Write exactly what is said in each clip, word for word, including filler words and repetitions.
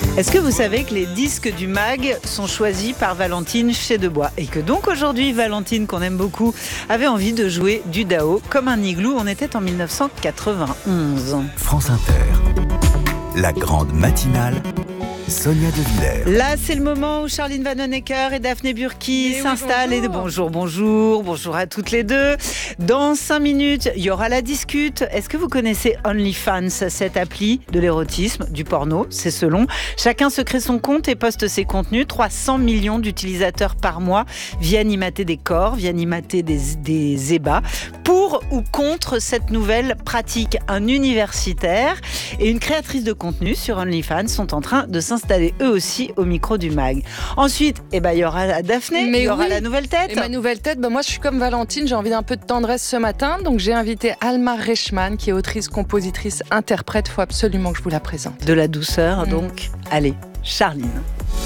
Est-ce que vous savez que les disques du mag sont choisis par Valentine chez Debois et que donc aujourd'hui Valentine, qu'on aime beaucoup, avait envie de jouer du Dao comme un igloo. On était en dix-neuf cent quatre-vingt-onze. France Inter, la grande matinale, Sonia De Villers. Là, c'est le moment où Charline Vanhoenacker et Daphné Burki oui, s'installent. Et bonjour, bonjour, bonjour à toutes les deux. Dans cinq minutes, il y aura la discute. Est-ce que vous connaissez OnlyFans, cette appli de l'érotisme, du porno? C'est selon. Chacun se crée son compte et poste ses contenus. trois cents millions d'utilisateurs par mois viennent y mater des corps, viennent y mater des, des ébats. Pour ou contre cette nouvelle pratique, un universitaire et une créatrice de contenu sur OnlyFans sont en train de s'installer installés eux aussi au micro du mag. Ensuite, eh ben, il y aura la Daphné, Mais il y aura oui. la nouvelle tête. Et ma nouvelle tête, ben moi je suis comme Valentine, j'ai envie d'un peu de tendresse ce matin, donc j'ai invité Alma Reichmann, qui est autrice, compositrice, interprète. Il faut absolument que je vous la présente. De la douceur, mmh. donc. Allez, Charline.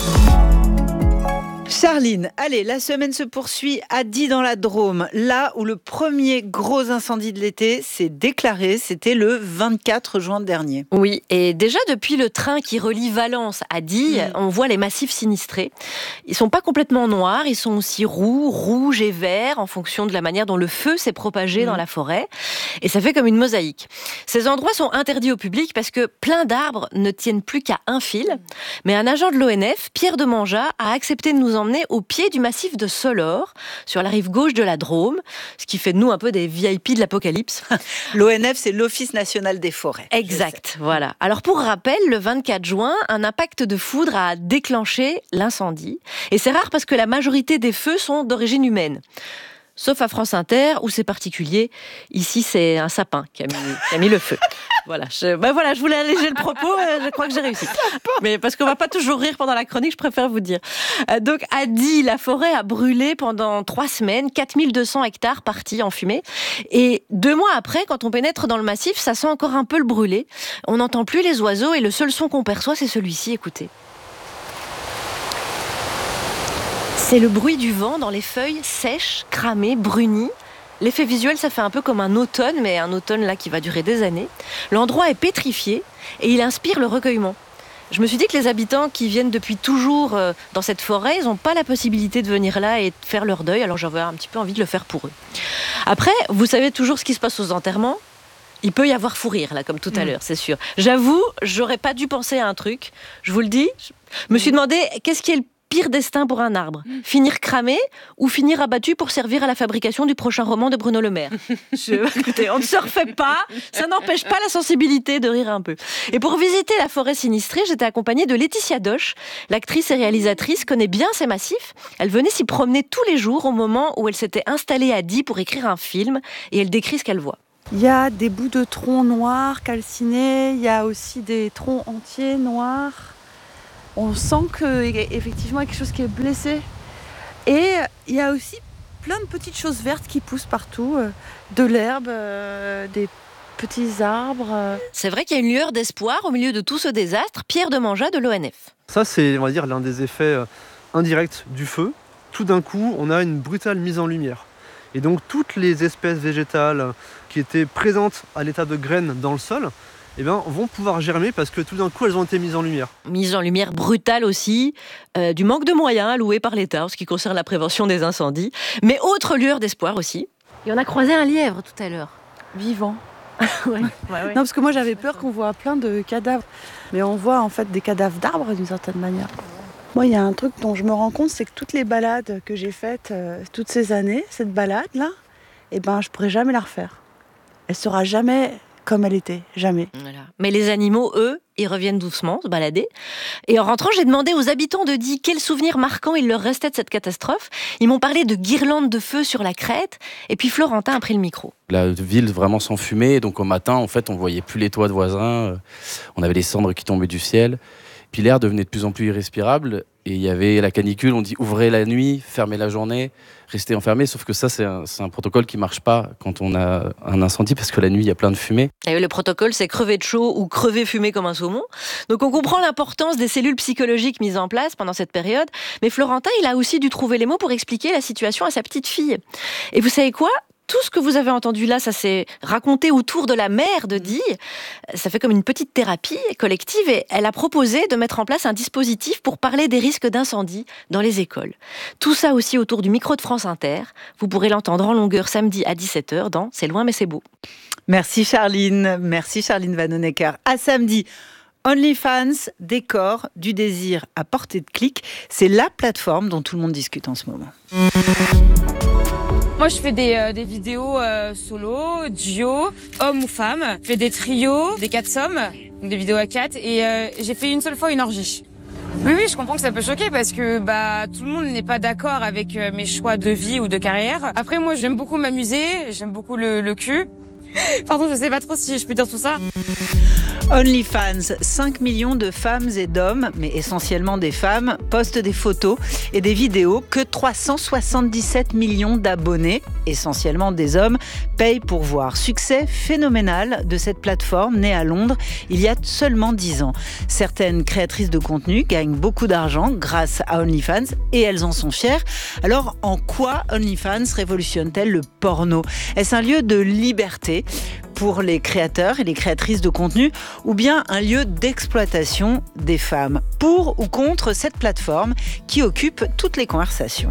Charline, allez, la semaine se poursuit à Die dans la Drôme, là où le premier gros incendie de l'été s'est déclaré, c'était le vingt-quatre juin dernier. Oui, et déjà depuis le train qui relie Valence à Die, mmh. on voit les massifs sinistrés. Ils sont pas complètement noirs, ils sont aussi roux, rouges et verts en fonction de la manière dont le feu s'est propagé mmh. dans la forêt. Et ça fait comme une mosaïque. Ces endroits sont interdits au public parce que plein d'arbres ne tiennent plus qu'à un fil. Mais un agent de l'O N F, Pierre de Manja, a accepté de nous emmener au pied du massif de Solor, sur la rive gauche de la Drôme, ce qui fait de nous un peu des V I P de l'apocalypse. L'O N F, c'est l'Office national des forêts. Exact, voilà. Alors pour rappel, le vingt-quatre juin, un impact de foudre a déclenché l'incendie. Et c'est rare parce que la majorité des feux sont d'origine humaine. Sauf à France Inter, où c'est particulier. Ici, c'est un sapin qui a mis, qui a mis le feu. Voilà, je, ben voilà, je voulais alléger le propos, je crois que j'ai réussi. Mais parce qu'on va pas toujours rire pendant la chronique, je préfère vous dire. Donc, à Die, la forêt a brûlé pendant trois semaines, quatre mille deux cents hectares partis en fumée. Et deux mois après, quand on pénètre dans le massif, ça sent encore un peu le brûlé. On n'entend plus les oiseaux et le seul son qu'on perçoit, c'est celui-ci, écoutez. C'est le bruit du vent dans les feuilles sèches, cramées, brunies. L'effet visuel, ça fait un peu comme un automne, mais un automne là qui va durer des années. L'endroit est pétrifié et il inspire le recueillement. Je me suis dit que les habitants qui viennent depuis toujours dans cette forêt, ils n'ont pas la possibilité de venir là et de faire leur deuil, alors j'avais un petit peu envie de le faire pour eux. Après, vous savez toujours ce qui se passe aux enterrements. Il peut y avoir fou rire, là, comme tout à mmh. l'heure, c'est sûr. J'avoue, j'aurais pas dû penser à un truc. Je vous le dis, je me suis demandé, qu'est-ce qui est le pire destin pour un arbre? Finir cramé ou finir abattu pour servir à la fabrication du prochain roman de Bruno Le Maire? Je... Écoutez, on ne se refait pas, ça n'empêche pas la sensibilité de rire un peu. Et pour visiter la forêt sinistrée, j'étais accompagnée de Laetitia Doche. L'actrice et réalisatrice connaît bien ces massifs. Elle venait s'y promener tous les jours au moment où elle s'était installée à Die pour écrire un film et elle décrit ce qu'elle voit. Il y a des bouts de troncs noirs calcinés, il y a aussi des troncs entiers noirs. On sent qu'effectivement il y a quelque chose qui est blessé. Et il y a aussi plein de petites choses vertes qui poussent partout. De l'herbe, des petits arbres. C'est vrai qu'il y a une lueur d'espoir au milieu de tout ce désastre. Pierre de Manja de l'O N F. Ça, c'est, on va dire, l'un des effets indirects du feu. Tout d'un coup, on a une brutale mise en lumière. Et donc toutes les espèces végétales qui étaient présentes à l'état de graines dans le sol, eh bien, vont pouvoir germer parce que tout d'un coup, elles ont été mises en lumière. Mise en lumière brutale aussi, euh, du manque de moyens alloués par l'État en ce qui concerne la prévention des incendies. Mais autre lueur d'espoir aussi. Et on a croisé un lièvre tout à l'heure. Vivant. ouais. Ouais, ouais. Non, parce que moi, j'avais peur qu'on voit plein de cadavres. Mais on voit en fait des cadavres d'arbres d'une certaine manière. Moi, il y a un truc dont je me rends compte, c'est que toutes les balades que j'ai faites euh, toutes ces années, cette balade-là, eh ben, je pourrais jamais la refaire. Elle sera jamais comme elle était, jamais. Voilà. Mais les animaux, eux, ils reviennent doucement se balader. Et en rentrant, j'ai demandé aux habitants de Die quels souvenirs marquants il leur restait de cette catastrophe. Ils m'ont parlé de guirlandes de feu sur la crête. Et puis Florentin a pris le micro. La ville vraiment s'enfumait. Donc au matin, en fait, on voyait plus les toits de voisins. On avait les cendres qui tombaient du ciel. Puis l'air devenait de plus en plus irrespirable. Et il y avait la canicule, on dit ouvrez la nuit, fermez la journée, restez enfermés. Sauf que ça, c'est un, c'est un protocole qui ne marche pas quand on a un incendie, parce que la nuit, il y a plein de fumée. Et le protocole, c'est crever de chaud ou crever fumé comme un saumon. Donc on comprend l'importance des cellules psychologiques mises en place pendant cette période. Mais Florentin, il a aussi dû trouver les mots pour expliquer la situation à sa petite fille. Et vous savez quoi ? tout ce que vous avez entendu là, ça s'est raconté autour de la mère de Dee. Ça fait comme une petite thérapie collective et elle a proposé de mettre en place un dispositif pour parler des risques d'incendie dans les écoles. Tout ça aussi autour du micro de France Inter. Vous pourrez l'entendre en longueur samedi à dix-sept heures dans C'est loin mais c'est beau. Merci Charline, merci Charline Vanhoenacker. À samedi. OnlyFans, décor du désir à portée de clic. C'est la plateforme dont tout le monde discute en ce moment. Moi, je fais des, euh, des vidéos euh, solo, duo, homme ou femme. Je fais des trios, des quatre sommes, donc des vidéos à quatre. Et euh, j'ai fait une seule fois une orgie. Oui, oui, je comprends que ça peut choquer parce que bah tout le monde n'est pas d'accord avec euh, mes choix de vie ou de carrière. Après, moi, j'aime beaucoup m'amuser, j'aime beaucoup le, le cul. Pardon, je sais pas trop si je peux dire tout ça. OnlyFans, cinq millions de femmes et d'hommes, mais essentiellement des femmes, postent des photos et des vidéos que trois cent soixante-dix-sept millions d'abonnés, essentiellement des hommes, payent pour voir. Succès phénoménal de cette plateforme née à Londres il y a seulement dix ans. Certaines créatrices de contenu gagnent beaucoup d'argent grâce à OnlyFans et elles en sont fières. Alors, en quoi OnlyFans révolutionne-t-elle le porno ? Est-ce un lieu de liberté pour les créateurs et les créatrices de contenu ou bien un lieu d'exploitation des femmes? Pour ou contre cette plateforme qui occupe toutes les conversations?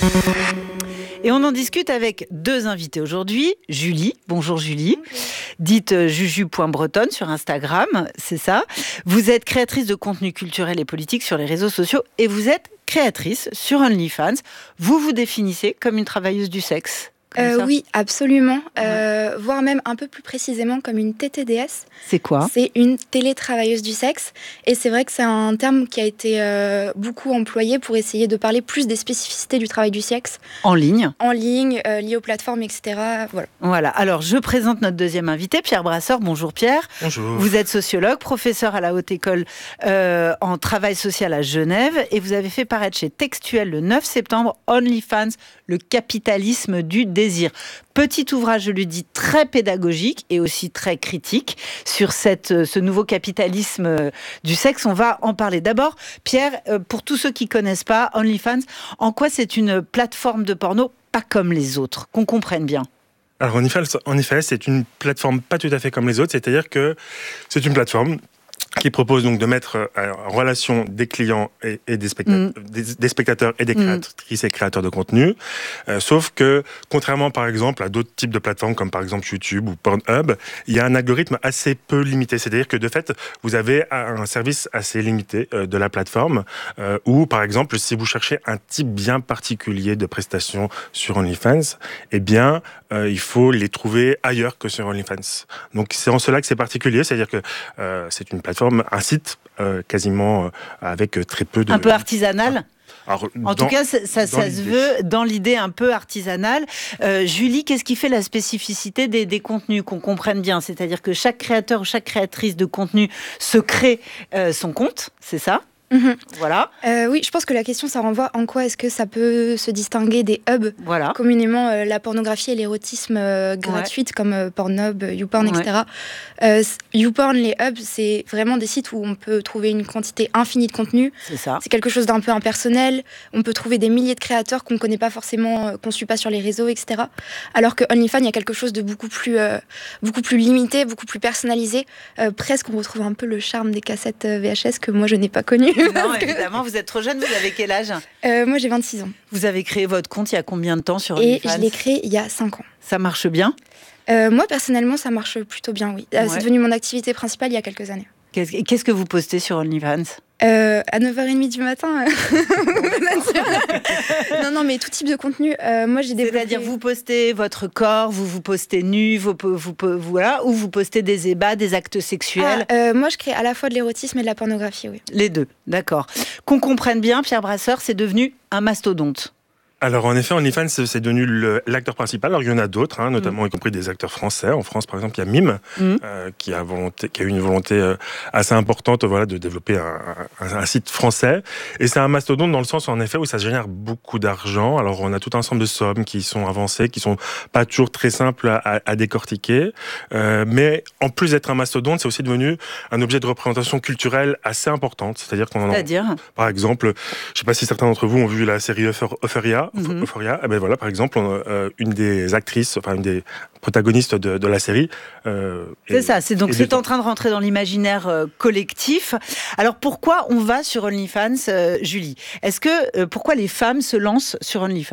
Et on en discute avec deux invités aujourd'hui. Julie, bonjour Julie, dite juju.bretonne sur Instagram, c'est ça. Vous êtes créatrice de contenu culturel et politique sur les réseaux sociaux et vous êtes créatrice sur OnlyFans. Vous vous définissez comme une travailleuse du sexe? Euh, oui, absolument. Euh, voire même un peu plus précisément comme une T T D S. C'est quoi ? C'est une télétravailleuse du sexe. Et c'est vrai que c'est un terme qui a été euh, beaucoup employé pour essayer de parler plus des spécificités du travail du sexe. En ligne ? En ligne, euh, lié aux plateformes, et cetera. Voilà. Voilà. Alors, je présente notre deuxième invité, Pierre Brasseur. Bonjour Pierre. Bonjour. Vous êtes sociologue, professeur à la Haute École euh, en travail social à Genève. Et vous avez fait paraître chez Textuel le neuf septembre OnlyFans, le capitalisme du désir. Petit ouvrage, je le dis, très pédagogique et aussi très critique sur cette, ce nouveau capitalisme du sexe. On va en parler. D'abord, Pierre, pour tous ceux qui ne connaissent pas OnlyFans, en quoi c'est une plateforme de porno pas comme les autres, qu'on comprenne bien? Alors, OnlyFans, en effet, c'est une plateforme pas tout à fait comme les autres, c'est-à-dire que c'est une plateforme qui propose donc de mettre en relation des clients et, et des, spectateurs, mmh. des, des spectateurs et des créatrices mmh. et créateurs de contenu. Euh, sauf que, contrairement par exemple à d'autres types de plateformes comme par exemple YouTube ou Pornhub, il y a un algorithme assez peu limité. C'est-à-dire que de fait, vous avez un service assez limité euh, de la plateforme euh, où par exemple, si vous cherchez un type bien particulier de prestations sur OnlyFans, eh bien, euh, il faut les trouver ailleurs que sur OnlyFans. Donc c'est en cela que c'est particulier, c'est-à-dire que euh, c'est une plateforme, un site euh, quasiment euh, avec très peu de... Un peu artisanal ? Alors, en dans, tout cas, ça, ça, ça se veut dans l'idée un peu artisanale. Euh, Julie, qu'est-ce qui fait la spécificité des, des contenus, qu'on comprenne bien? C'est-à-dire que chaque créateur ou chaque créatrice de contenu se crée euh, son compte, c'est ça? Mmh. Voilà. Euh, oui, je pense que la question, ça renvoie en quoi est-ce que ça peut se distinguer des hubs. Voilà. Communément, euh, la pornographie et l'érotisme euh, gratuite, ouais. comme euh, Pornhub, YouPorn, ouais. et cetera. Euh, YouPorn, les hubs, c'est vraiment des sites où on peut trouver une quantité infinie de contenu. C'est ça. C'est quelque chose d'un peu impersonnel. On peut trouver des milliers de créateurs qu'on ne connaît pas forcément, euh, qu'on ne suit pas sur les réseaux, et cetera. Alors que OnlyFans, il y a quelque chose de beaucoup plus, euh, beaucoup plus limité, beaucoup plus personnalisé. Euh, presque, on retrouve un peu le charme des cassettes V H S que moi, je n'ai pas connu. Non, évidemment, vous êtes trop jeune. Vous avez quel âge? euh, Moi, j'ai vingt-six ans. Vous avez créé votre compte il y a combien de temps sur OnlyFans? Et je l'ai créé il y a cinq ans. Ça marche bien? euh, Moi, personnellement, ça marche plutôt bien, oui. Ouais. C'est devenu mon activité principale il y a quelques années. Qu'est-ce, qu'est-ce que vous postez sur OnlyFans? Euh, à neuf heures trente du matin. non, non, mais tout type de contenu. Euh, moi, j'ai développé... C'est-à-dire, vous postez votre corps, vous vous postez nu, vous, vous, vous, voilà, ou vous postez des ébats, des actes sexuels. Ah, euh, moi, je crée à la fois de l'érotisme et de la pornographie, oui. Les deux, d'accord. Qu'on comprenne bien, Pierre Brasseur, c'est devenu un mastodonte. Alors en effet, OnlyFans, c'est devenu le, l'acteur principal. Alors il y en a d'autres, hein, notamment mmh. y compris des acteurs français. En France, par exemple, il y a Mime, mmh. euh, qui, a volonté, qui a eu une volonté euh, assez importante voilà, de développer un, un, un site français. Et c'est un mastodonte dans le sens, en effet, où ça génère beaucoup d'argent. Alors on a tout un ensemble de sommes qui sont avancées, qui sont pas toujours très simples à, à décortiquer. Euh, mais en plus d'être un mastodonte, c'est aussi devenu un objet de représentation culturelle assez importante. C'est-à-dire qu'on en... C'est-à-dire Par exemple, je sais pas si certains d'entre vous ont vu la série Euphoria. Euphoria, mm-hmm. Euphoria, eh ben voilà, par exemple, on, euh, une des actrices, enfin une des protagonistes de, de la série. Euh, c'est et, ça, c'est donc c'est en train de rentrer dans l'imaginaire euh, collectif. Alors pourquoi on va sur OnlyFans, euh, Julie ? Est-ce que euh, pourquoi les femmes se lancent sur OnlyFans ?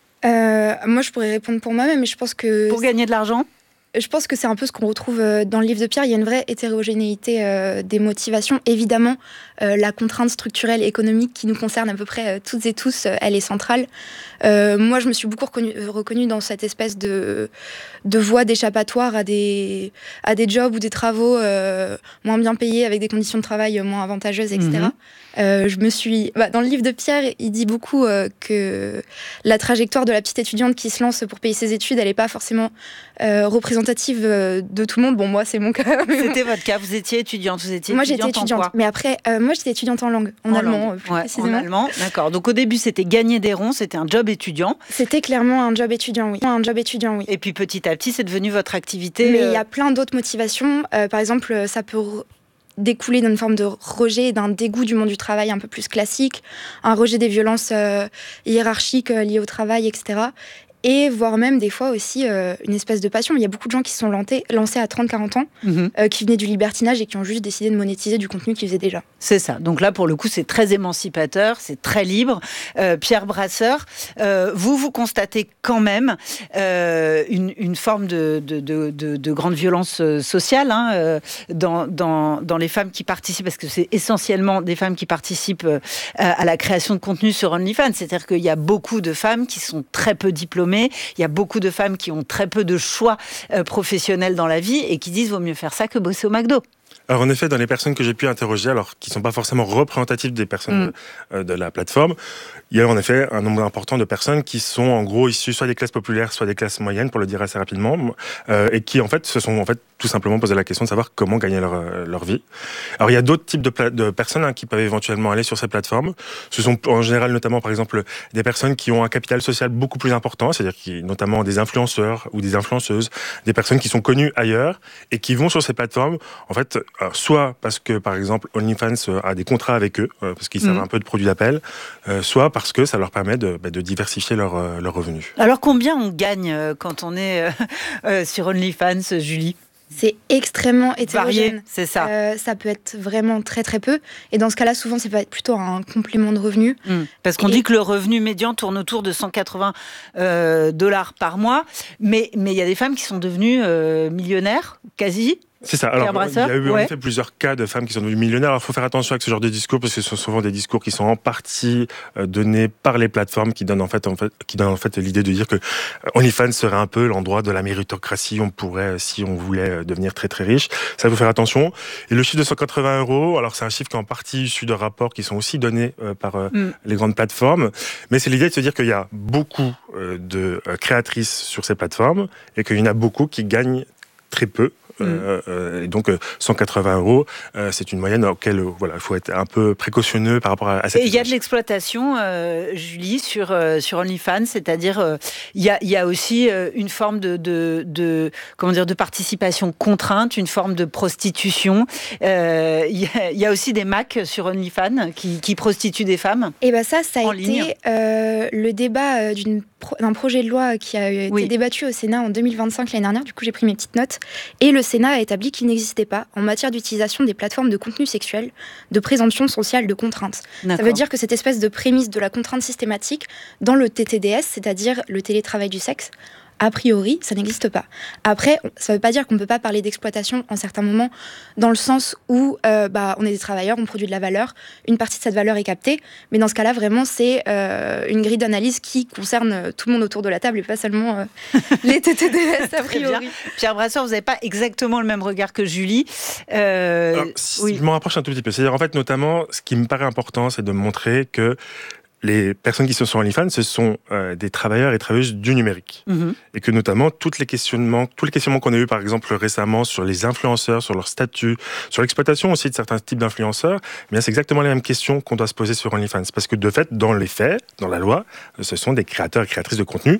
euh, Moi, je pourrais répondre pour moi-même, mais je pense que pour gagner de l'argent. Je pense que c'est un peu ce qu'on retrouve dans le livre de Pierre. Il y a une vraie hétérogénéité euh, des motivations. Évidemment, euh, la contrainte structurelle et économique qui nous concerne à peu près euh, toutes et tous, euh, elle est centrale. Euh, moi, je me suis beaucoup reconnue, reconnue dans cette espèce de, de voie d'échappatoire à des, à des jobs ou des travaux euh, moins bien payés, avec des conditions de travail moins avantageuses, et cetera. Mm-hmm. Euh, je me suis... Bah, dans le livre de Pierre, il dit beaucoup euh, que la trajectoire de la petite étudiante qui se lance pour payer ses études, elle n'est pas forcément euh, représentative euh, de tout le monde. Bon, moi, c'est mon cas. C'était votre cas, vous étiez étudiante, vous étiez moi, étudiante j'étais étudiante, en quoi ? mais après, euh, moi, j'étais étudiante en langue, en, en allemand, langue. plus ouais, précisément. En allemand, d'accord. Donc au début, c'était gagner des ronds, c'était un job étudiant. C'était clairement un job étudiant, oui. Un job étudiant, oui. Et puis petit à petit, c'est devenu votre activité. Mais il euh... y a plein d'autres motivations. Euh, par exemple, ça peut découler d'une forme de rejet, d'un dégoût du monde du travail un peu plus classique, un rejet des violences euh, hiérarchiques euh, liées au travail, et cetera. Et voire même des fois aussi euh, une espèce de passion. Il y a beaucoup de gens qui se sont lancés, lancés à trente à quarante ans, mmh. euh, qui venaient du libertinage et qui ont juste décidé de monétiser du contenu qu'ils faisaient déjà. C'est ça. Donc là, pour le coup, c'est très émancipateur, c'est très libre. Euh, Pierre Brasseur, euh, vous, vous constatez quand même euh, une, une forme de, de, de, de, de grande violence sociale hein, euh, dans, dans, dans les femmes qui participent, parce que c'est essentiellement des femmes qui participent euh, à la création de contenu sur OnlyFans. C'est-à-dire qu'il y a beaucoup de femmes qui sont très peu diplômées. Il y a beaucoup de femmes qui ont très peu de choix euh, professionnels dans la vie et qui disent vaut mieux faire ça que bosser au McDo. Alors en effet, dans les personnes que j'ai pu interroger, alors qui ne sont pas forcément représentatives des personnes mm. de, de la plateforme, il y a en effet un nombre important de personnes qui sont en gros issues soit des classes populaires, soit des classes moyennes, pour le dire assez rapidement, euh, et qui en fait se sont en fait tout simplement posé la question de savoir comment gagner leur, leur vie. Alors il y a d'autres types de, pla- de personnes hein, qui peuvent éventuellement aller sur ces plateformes. Ce sont en général notamment par exemple des personnes qui ont un capital social beaucoup plus important, c'est-à-dire qui notamment des influenceurs ou des influenceuses, des personnes qui sont connues ailleurs et qui vont sur ces plateformes en fait alors, soit parce que par exemple OnlyFans a des contrats avec eux euh, parce qu'ils mmh. savent un peu de produits d'appel, euh, soit parce que ça leur permet de, bah, de diversifier leurs euh, leur revenus. Alors combien on gagne quand on est euh, euh, sur OnlyFans, Julie ? C'est extrêmement hétérogène. Varié, c'est ça. Euh, ça peut être vraiment très très peu. Et dans ce cas-là, souvent, c'est plutôt un complément de revenu. Mmh. Parce qu'on et... dit que le revenu médian tourne autour de cent quatre-vingts euh, dollars par mois. Mais il y a des femmes qui sont devenues euh, millionnaires, quasi. C'est ça. Alors, il y a eu en ouais. effet plusieurs cas de femmes qui sont devenues millionnaires. Alors, il faut faire attention avec ce genre de discours parce que ce sont souvent des discours qui sont en partie euh, donnés par les plateformes qui donnent en fait, en fait, qui donnent en fait l'idée de dire que OnlyFans serait un peu l'endroit de la méritocratie. On pourrait, si on voulait, devenir très très riche. Ça, il faut faire attention. Et le chiffre de cent quatre-vingts euros, alors c'est un chiffre qui est en partie issu de rapports qui sont aussi donnés euh, par euh, mm. les grandes plateformes. Mais c'est l'idée de se dire qu'il y a beaucoup euh, de euh, créatrices sur ces plateformes et qu'il y en a beaucoup qui gagnent très peu. Mmh. Euh, et donc cent quatre-vingts euros, euh, c'est une moyenne auquel euh, voilà, il faut être un peu précautionneux par rapport à, à cette. Et il y a de l'exploitation, euh, Julie, sur euh, sur OnlyFans, c'est-à-dire il euh, y, y a aussi euh, une forme de, de de comment dire de participation contrainte, une forme de prostitution. Il euh, y, y a aussi des Macs sur OnlyFans qui, qui prostituent des femmes. Et ben ça, ça a été euh, le débat d'une d'un projet de loi qui a été oui. débattu au Sénat en deux mille vingt-cinq l'année dernière. Du coup, j'ai pris mes petites notes et le Sénat a établi qu'il n'existait pas, en matière d'utilisation des plateformes de contenu sexuel, de présomption sociale de contrainte. D'accord. Ça veut dire que cette espèce de prémisse de la contrainte systématique dans le T T D S, c'est-à-dire le télétravail du sexe, a priori, ça n'existe pas. Après, ça ne veut pas dire qu'on ne peut pas parler d'exploitation en certains moments, dans le sens où euh, bah, on est des travailleurs, on produit de la valeur, une partie de cette valeur est captée, mais dans ce cas-là, vraiment, c'est euh, une grille d'analyse qui concerne tout le monde autour de la table et pas seulement euh, les T T D S, a priori. Pierre Brasseur, vous n'avez pas exactement le même regard que Julie. Euh, Alors, oui. Je m'en rapproche un tout petit peu. C'est-à-dire, en fait, notamment, ce qui me paraît important, c'est de montrer que les personnes qui sont sur OnlyFans, ce sont euh, des travailleurs et travailleuses du numérique. Mmh. Et que notamment, toutes les questionnements, tous les questionnements qu'on a eu par exemple récemment sur les influenceurs, sur leur statut, sur l'exploitation aussi de certains types d'influenceurs, eh bien, c'est exactement les mêmes questions qu'on doit se poser sur OnlyFans. Parce que de fait, dans les faits, dans la loi, ce sont des créateurs et créatrices de contenu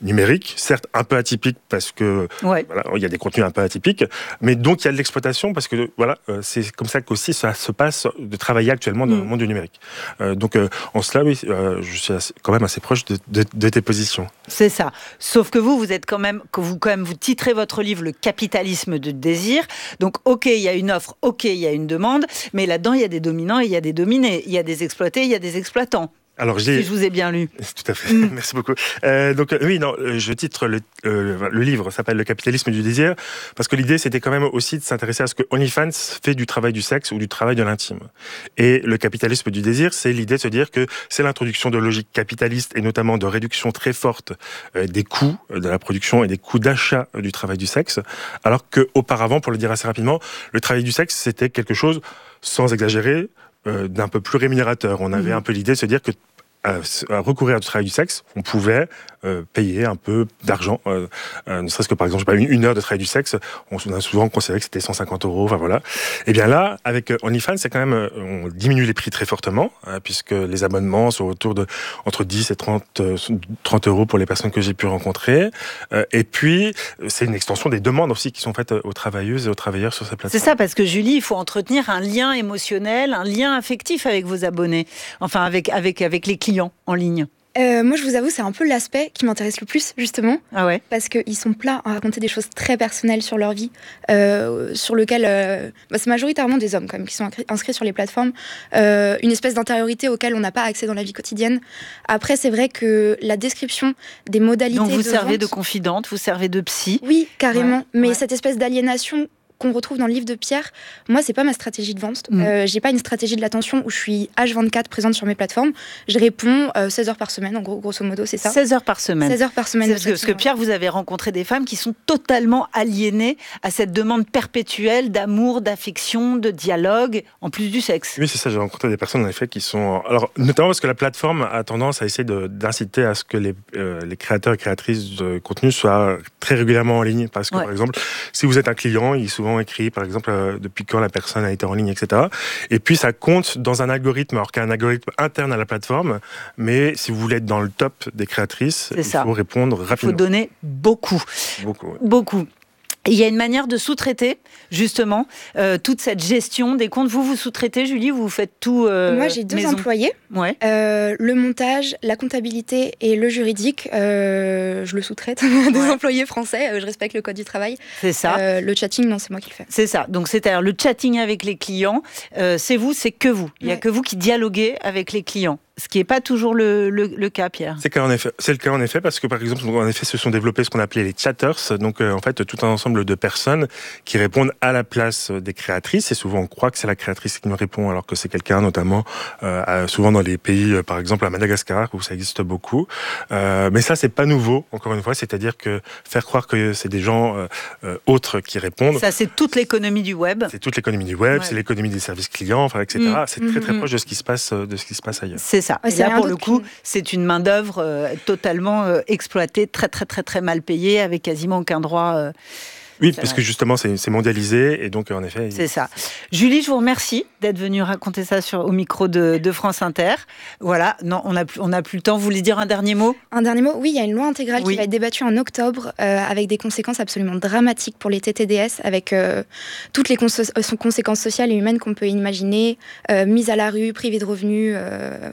numérique, certes un peu atypique parce que ouais. voilà, il y a des contenus un peu atypiques, mais donc il y a de l'exploitation parce que voilà, euh, c'est comme ça qu'aussi ça se passe de travailler actuellement dans mmh. le monde du numérique. Euh, donc euh, en cela, oui, euh, je suis assez, quand même assez proche de, de, de tes positions. C'est ça. Sauf que vous, vous êtes quand même, que vous quand même vous titrez votre livre Le capitalisme du désir. Donc ok, il y a une offre, ok, il y a une demande, mais là-dedans il y a des dominants et il y a des dominés, il y a des exploités, il y a des exploitants. Alors, j'ai... Si je vous ai bien lu. Tout à fait, mmh. merci beaucoup. Euh, donc oui, non, je titre le, euh, le livre s'appelle Le capitalisme du désir, parce que l'idée c'était quand même aussi de s'intéresser à ce que OnlyFans fait du travail du sexe ou du travail de l'intime. Et le capitalisme du désir, c'est l'idée de se dire que c'est l'introduction de logiques capitalistes et notamment de réduction très forte euh, des coûts de la production et des coûts d'achat euh, du travail du sexe, alors qu'auparavant, pour le dire assez rapidement, le travail du sexe c'était quelque chose, sans exagérer, euh, d'un peu plus rémunérateur. On avait mmh. un peu l'idée de se dire que à recourir au travail du sexe, on pouvait euh, payer un peu d'argent, euh, euh, ne serait-ce que par exemple, je sais pas, une, une heure de travail du sexe, on, on a souvent considéré que c'était cent cinquante euros, enfin voilà. Et bien là, avec OnlyFans, c'est quand même, euh, on diminue les prix très fortement, hein, puisque les abonnements sont autour de entre dix et trente euros pour les personnes que j'ai pu rencontrer. Euh, et puis, c'est une extension des demandes aussi qui sont faites aux travailleuses et aux travailleurs sur ces plateformes. C'est ça, parce que Julie, il faut entretenir un lien émotionnel, un lien affectif avec vos abonnés, enfin avec, avec, avec les clients en ligne. Euh, moi, je vous avoue, c'est un peu l'aspect qui m'intéresse le plus, justement. Ah ouais. Parce qu'ils sont plats à raconter des choses très personnelles sur leur vie, euh, sur lequel euh, bah, c'est majoritairement des hommes, quand même, qui sont inscrits sur les plateformes. Euh, une espèce d'intériorité auquel on n'a pas accès dans la vie quotidienne. Après, c'est vrai que la description des modalités de Donc, vous de servez vente, de confidente, vous servez de psy. Oui, carrément. Ouais. Mais ouais. cette espèce d'aliénation qu'on retrouve dans le livre de Pierre, moi, c'est pas ma stratégie de vente. Mmh. Euh, j'ai pas une stratégie de l'attention où je suis H vingt-quatre présente sur mes plateformes. Je réponds euh, seize heures par semaine, en gros, grosso modo, c'est ça. seize heures par semaine. seize heures par semaine. C'est parce que, parce que Pierre, vous avez rencontré des femmes qui sont totalement aliénées à cette demande perpétuelle d'amour, d'affection, de dialogue, en plus du sexe. Oui, c'est ça. J'ai rencontré des personnes, en effet, qui sont... Alors, notamment parce que la plateforme a tendance à essayer de, d'inciter à ce que les, euh, les créateurs et créatrices de contenu soient très régulièrement en ligne. Parce que, ouais. par exemple, si vous êtes un client, il est souvent écrit, par exemple, euh, depuis quand la personne a été en ligne, et cetera. Et puis, ça compte dans un algorithme, alors qu'il y a un algorithme interne à la plateforme. Mais si vous voulez être dans le top des créatrices, c'est il ça. faut répondre rapidement. Il faut donner beaucoup. Beaucoup. Ouais. Beaucoup. Il y a une manière de sous-traiter, justement, euh, toute cette gestion des comptes. Vous, vous sous-traitez, Julie, vous faites tout euh, Moi, j'ai deux maison. employés. Ouais. Euh, le montage, la comptabilité et le juridique, euh, je le sous-traite. Des ouais. employés français, euh, je respecte le code du travail. C'est ça. Euh, le chatting, non, c'est moi qui le fais. C'est ça. Donc, c'est-à-dire le chatting avec les clients, euh, c'est vous, c'est que vous. Il n'y a ouais. que vous qui dialoguez avec les clients. Ce qui n'est pas toujours le, le, le cas, Pierre. C'est, en effet, c'est le cas en effet, parce que par exemple, en effet, se sont développés ce qu'on appelait les chatters, donc euh, en fait tout un ensemble de personnes qui répondent à la place des créatrices, et souvent on croit que c'est la créatrice qui nous répond, alors que c'est quelqu'un, notamment euh, souvent dans les pays, euh, par exemple à Madagascar, où ça existe beaucoup. Euh, mais ça, c'est pas nouveau, encore une fois, c'est-à-dire que faire croire que c'est des gens euh, euh, autres qui répondent. Ça, c'est toute l'économie du web. C'est toute l'économie du web, ouais. c'est l'économie des services clients, enfin, et cetera. Mmh. C'est très très proche de ce qui se passe, de ce qui se passe ailleurs. C'est ça. Ouais, et là, pour le coup, c'est une main-d'œuvre euh, totalement euh, exploitée, très, très, très, très mal payée, avec quasiment aucun droit. Euh, oui, parce que justement, c'est, c'est mondialisé, et donc, en effet... C'est il... ça. Julie, je vous remercie d'être venue raconter ça sur, au micro de, de France Inter. Voilà, non, on n'a plus, on a plus le temps. Vous voulez dire un dernier mot ? Un dernier mot ? Oui, il y a une loi intégrale oui. qui va être débattue en octobre, euh, avec des conséquences absolument dramatiques pour les T T D S, avec euh, toutes les cons- conséquences sociales et humaines qu'on peut imaginer, euh, mise à la rue, privée de revenus... Euh,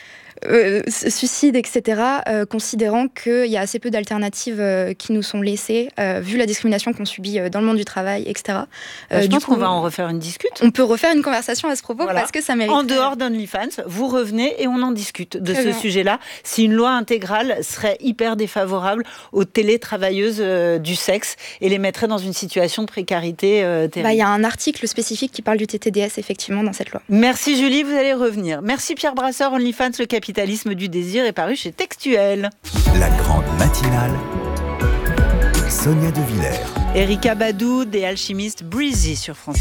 Euh, suicide, et cetera, euh, considérant qu'il y a assez peu d'alternatives euh, qui nous sont laissées, euh, vu la discrimination qu'on subit euh, dans le monde du travail, et cetera. Euh, Je pense coup, qu'on va en refaire une discute. On peut refaire une conversation à ce propos, voilà. parce que ça mérite. En dehors d'OnlyFans, vous revenez et on en discute de Très ce bien. sujet-là. Si une loi intégrale serait hyper défavorable aux télétravailleuses euh, du sexe et les mettrait dans une situation de précarité euh, terrible. Bah, y a un article spécifique qui parle du T T D S, effectivement, dans cette loi. Merci Julie, vous allez revenir. Merci Pierre Brasseur, OnlyFans, le capitaine. Le capitalisme du désir est paru chez Textuel. La grande matinale, Sonia De Villers. Erika Badou, des alchimistes Breezy sur France.